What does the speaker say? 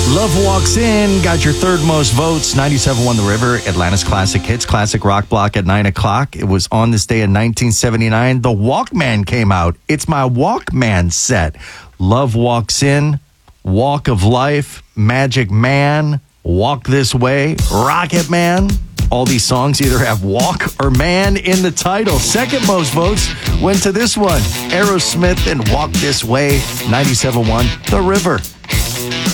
Love Walks In got your third most votes. 97.1 The River, Atlanta's classic hits, classic rock block at 9 o'clock. It was on this day in 1979. The Walkman came out. It's my Walkman set. Love Walks In, Walk of Life, Magic Man, Walk This Way, Rocket Man. All these songs either have walk or man in the title. Second most votes went to this one, Aerosmith and Walk This Way, 97.1 The River.